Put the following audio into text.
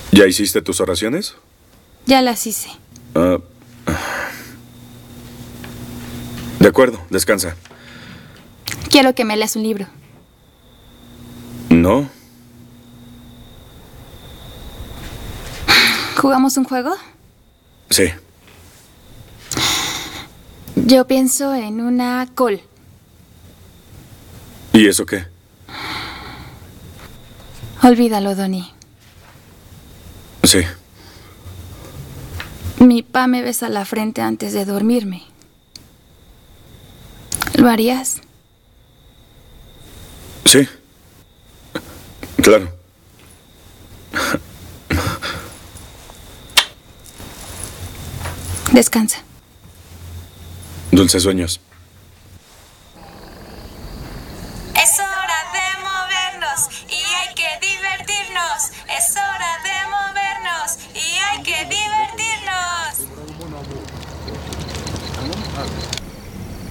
¿Ya hiciste tus oraciones? Ya las hice. Ah, de acuerdo, descansa. Quiero que me leas un libro. ¿No? ¿Jugamos un juego? Sí. Yo pienso en una col. ¿Y eso qué? Olvídalo, Donnie. Sí. Mi pa me besa la frente antes de dormirme. ¿Lo harías? Sí. Claro. Descansa. Dulces sueños. Es hora de movernos y hay que divertirnos. Es hora de movernos y hay que divertirnos.